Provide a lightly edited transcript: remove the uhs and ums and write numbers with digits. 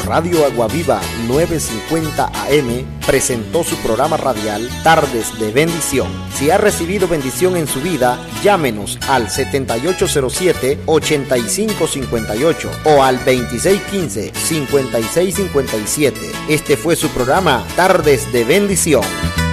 Radio Aguaviva 950 AM presentó su programa radial Tardes de Bendición. Si ha recibido bendición en su vida, llámenos al 7807-8558 o al 2615-5657. Este fue su programa Tardes de Bendición.